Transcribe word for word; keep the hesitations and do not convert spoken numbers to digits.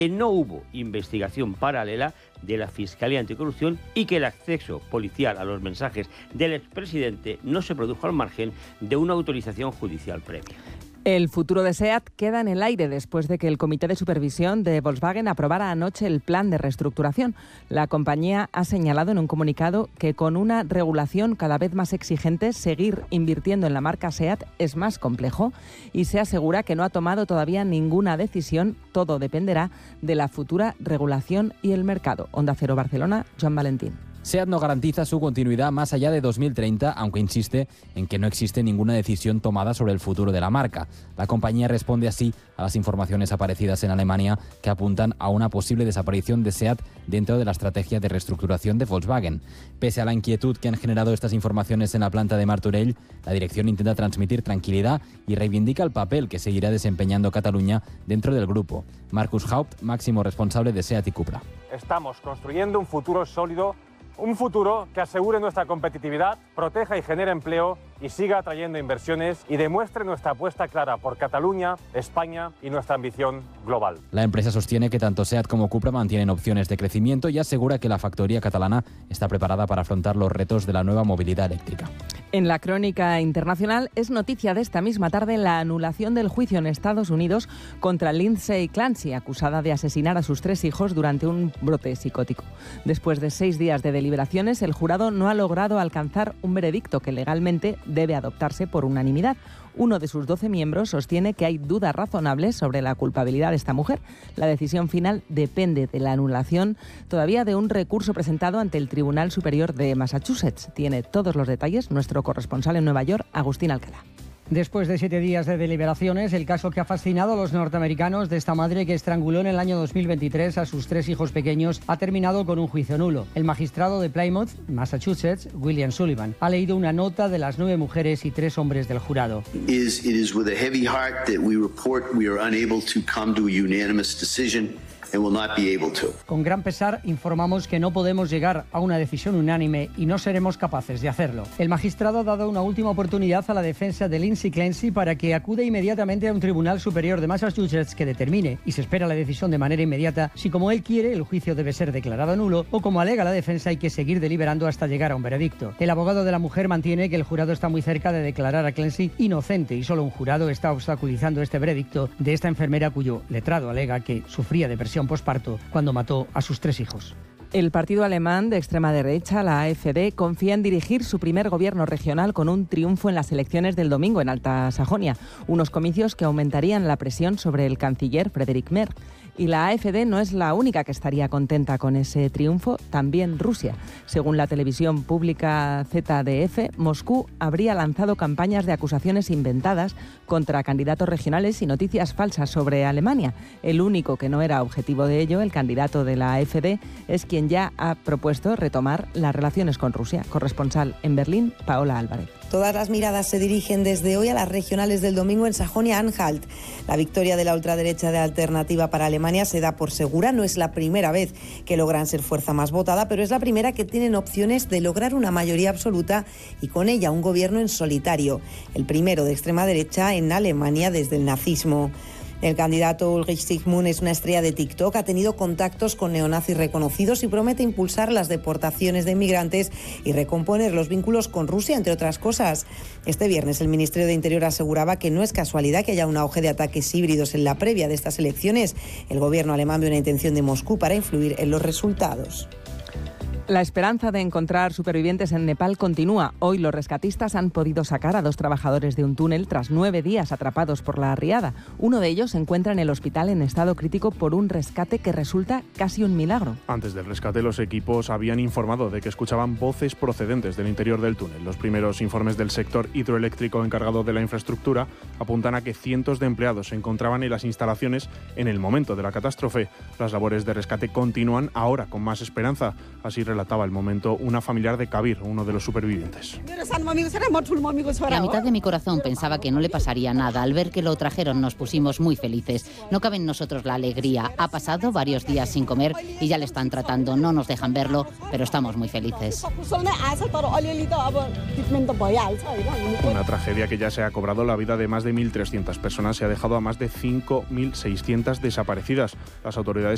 que no hubo investigación paralela de la Fiscalía Anticorrupción y que el acceso policial a los mensajes del expresidente no se produjo al margen de una autorización judicial previa. El futuro de SEAT queda en el aire después de que el Comité de Supervisión de Volkswagen aprobara anoche el plan de reestructuración. La compañía ha señalado en un comunicado que con una regulación cada vez más exigente, seguir invirtiendo en la marca SEAT es más complejo y se asegura que no ha tomado todavía ninguna decisión. Todo dependerá de la futura regulación y el mercado. Onda Cero Barcelona, Joan Valentín. SEAT no garantiza su continuidad más allá de dos mil treinta, aunque insiste en que no existe ninguna decisión tomada sobre el futuro de la marca. La compañía responde así a las informaciones aparecidas en Alemania que apuntan a una posible desaparición de SEAT dentro de la estrategia de reestructuración de Volkswagen. Pese a la inquietud que han generado estas informaciones en la planta de Martorell, la dirección intenta transmitir tranquilidad y reivindica el papel que seguirá desempeñando Cataluña dentro del grupo. Markus Haupt, máximo responsable de SEAT y Cupra. Estamos construyendo un futuro sólido. Un futuro que asegure nuestra competitividad, proteja y genere empleo y siga atrayendo inversiones y demuestre nuestra apuesta clara por Cataluña, España y nuestra ambición global. La empresa sostiene que tanto SEAT como Cupra mantienen opciones de crecimiento y asegura que la factoría catalana está preparada para afrontar los retos de la nueva movilidad eléctrica. En la crónica internacional es noticia de esta misma tarde la anulación del juicio en Estados Unidos contra Lindsay Clancy, acusada de asesinar a sus tres hijos durante un brote psicótico. Después de seis días de deliberaciones, el jurado no ha logrado alcanzar un veredicto que legalmente debe adoptarse por unanimidad. Uno de sus doce miembros sostiene que hay dudas razonables sobre la culpabilidad de esta mujer. La decisión final depende de la anulación todavía de un recurso presentado ante el Tribunal Superior de Massachusetts. Tiene todos los detalles nuestro corresponsal en Nueva York, Agustín Alcalá. Después de siete días de deliberaciones, el caso que ha fascinado a los norteamericanos de esta madre que estranguló en el año dos mil veintitrés a sus tres hijos pequeños ha terminado con un juicio nulo. El magistrado de Plymouth, Massachusetts, William Sullivan, ha leído una nota de las nueve mujeres y tres hombres del jurado. It is with a heavy heart that we report we are unable to come to a unanimous decision. And will not be able to. Con gran pesar informamos que no podemos llegar a una decisión unánime y no seremos capaces de hacerlo. El magistrado ha dado una última oportunidad a la defensa de Lindsay Clancy para que acude inmediatamente a un tribunal superior de Massachusetts que determine, y se espera la decisión de manera inmediata, si como él quiere el juicio debe ser declarado nulo o como alega la defensa hay que seguir deliberando hasta llegar a un veredicto. El abogado de la mujer mantiene que el jurado está muy cerca de declarar a Clancy inocente y solo un jurado está obstaculizando este veredicto de esta enfermera cuyo letrado alega que sufría depresión posparto cuando mató a sus tres hijos. El partido alemán de extrema derecha, la A F D, confía en dirigir su primer gobierno regional con un triunfo en las elecciones del domingo en Alta Sajonia, unos comicios que aumentarían la presión sobre el canciller Friedrich Merz. Y la A F D no es la única que estaría contenta con ese triunfo, también Rusia. Según la televisión pública Z D F, Moscú habría lanzado campañas de acusaciones inventadas contra candidatos regionales y noticias falsas sobre Alemania. El único que no era objetivo de ello, el candidato de la A F D, es quien ya ha propuesto retomar las relaciones con Rusia. Corresponsal en Berlín, Paola Álvarez. Todas las miradas se dirigen desde hoy a las regionales del domingo en Sajonia-Anhalt. La victoria de la ultraderecha de Alternativa para Alemania se da por segura. No es la primera vez que logran ser fuerza más votada, pero es la primera que tienen opciones de lograr una mayoría absoluta y con ella un gobierno en solitario. El primero de extrema derecha en Alemania desde el nazismo. El candidato Ulrich Sigmund es una estrella de TikTok, ha tenido contactos con neonazis reconocidos y promete impulsar las deportaciones de inmigrantes y recomponer los vínculos con Rusia, entre otras cosas. Este viernes el Ministerio de Interior aseguraba que no es casualidad que haya un auge de ataques híbridos en la previa de estas elecciones. El gobierno alemán ve una intención de Moscú para influir en los resultados. La esperanza de encontrar supervivientes en Nepal continúa. Hoy los rescatistas han podido sacar a dos trabajadores de un túnel tras nueve días atrapados por la riada. Uno de ellos se encuentra en el hospital en estado crítico por un rescate que resulta casi un milagro. Antes del rescate, los equipos habían informado de que escuchaban voces procedentes del interior del túnel. Los primeros informes del sector hidroeléctrico encargado de la infraestructura apuntan a que cientos de empleados se encontraban en las instalaciones en el momento de la catástrofe. Las labores de rescate continúan ahora con más esperanza. Así relataba el momento una familiar de Kabir, uno de los supervivientes. La mitad de mi corazón pensaba que no le pasaría nada. Al ver que lo trajeron nos pusimos muy felices. No cabe en nosotros la alegría. Ha pasado varios días sin comer y ya le están tratando. No nos dejan verlo, pero estamos muy felices. Una tragedia que ya se ha cobrado la vida de más de mil trescientas personas y ha dejado a más de cinco mil seiscientas desaparecidas. Las autoridades